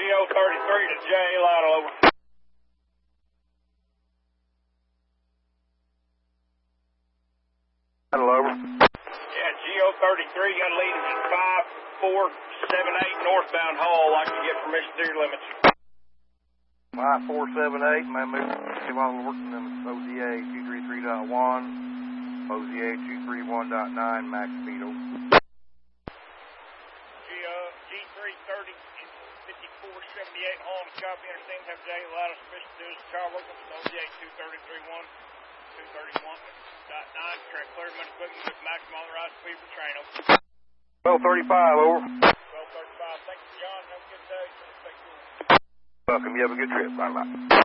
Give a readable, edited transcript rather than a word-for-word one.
GO33 to J, Lotto, over. Over. Yeah, GO33, got a lead at 5478 northbound Hall. Like to get permission to your limits. 5478, my move. While we're working limits, OZA 233.1, OZA 231.9, max speed over. G330, 5478 Hall, copy, understand, have J, Lotto, permission to do this. Car working with OZA 233.1, 231.9, track clearment equipment with maximum authorized speed for train, over. 1235, over. 1235, thank you, John, have a good day. Welcome, you have a good trip. Bye-bye.